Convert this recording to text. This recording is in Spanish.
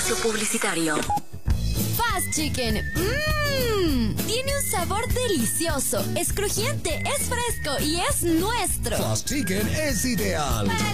Espacio publicitario. Fast Chicken. Tiene un sabor delicioso, es crujiente, es fresco y es nuestro. Fast Chicken es ideal.